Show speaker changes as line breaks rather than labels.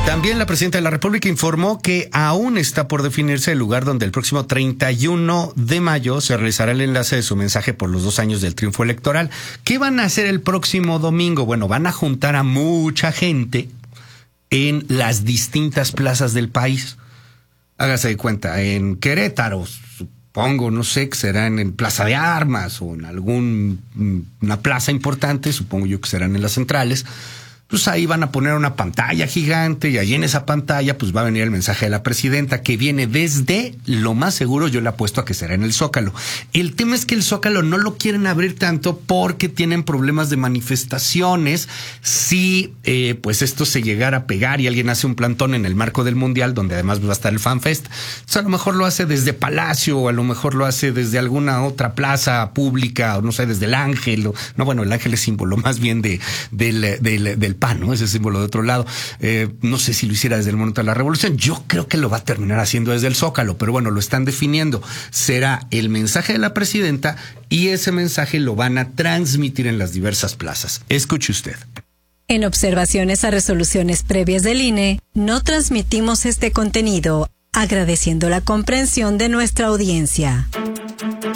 También la presidenta de la República informó que aún está por definirse el lugar donde el próximo 31 de mayo se realizará el enlace de su mensaje por los 2 años del triunfo electoral. ¿Qué van a hacer el próximo domingo? Bueno, van a juntar a mucha gente en las distintas plazas del país. Hágase de cuenta, en Querétaro, supongo, no sé, que será en Plaza de Armas o en una plaza importante, supongo yo que serán en las centrales. Pues ahí van a poner una pantalla gigante y ahí en esa pantalla pues va a venir el mensaje de la presidenta que viene desde, lo más seguro yo le apuesto a que será en el Zócalo. El tema es que el Zócalo no lo quieren abrir tanto porque tienen problemas de manifestaciones. Si pues esto se llegara a pegar y alguien hace un plantón en el marco del Mundial, donde además va a estar el FanFest, pues a lo mejor lo hace desde Palacio o a lo mejor lo hace desde alguna otra plaza pública o no sé, desde el Ángel. No, bueno, el Ángel es símbolo más bien del PAN, ¿no? Ese símbolo de otro lado. No sé si lo hiciera desde el Monumento a la Revolución. Yo creo que lo va a terminar haciendo desde el Zócalo, pero bueno, lo están definiendo. Será el mensaje de la presidenta y ese mensaje lo van a transmitir en las diversas plazas. Escuche usted.
En observaciones a resoluciones previas del INE, no transmitimos este contenido, agradeciendo la comprensión de nuestra audiencia.